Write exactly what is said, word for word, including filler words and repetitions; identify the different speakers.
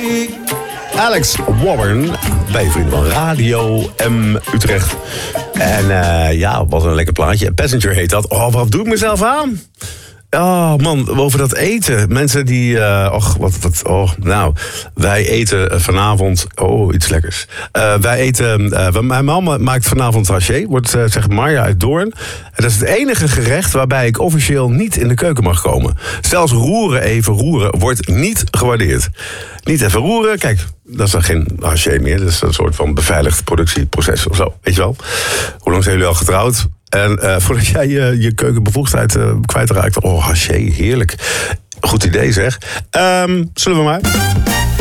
Speaker 1: Alex Warren, bij vrienden van Radio M Utrecht. En uh, ja, wat een lekker plaatje. Passenger heet dat. Oh, wat doe ik mezelf aan? Oh man, over dat eten. Mensen die, uh, och, wat, wat, oh, nou, wij eten vanavond, oh, iets lekkers. Uh, wij eten, uh, mijn mama maakt vanavond haché, wordt, uh, zegt Marja uit Doorn. En dat is het enige gerecht waarbij ik officieel niet in de keuken mag komen. Zelfs roeren, even roeren, wordt niet gewaardeerd. Niet even roeren, kijk, dat is dan geen haché meer. Dat is een soort van beveiligd productieproces of zo, weet je wel. Hoe lang zijn jullie al getrouwd? En uh, voordat jij je, je keukenbevoegdheid uh, kwijtraakt... Oh, haché, heerlijk. Goed idee zeg. Um, zullen we maar...